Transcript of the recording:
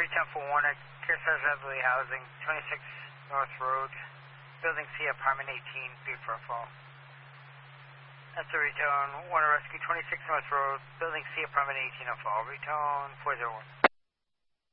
Return for Warner, Kearsarge Elderly Housing, 26 North Road, Building C, Apartment 18, Beaufort Fall. That's a return, Warner Rescue, 26 North Road, Building C, Apartment 18 of Fall. Return 401.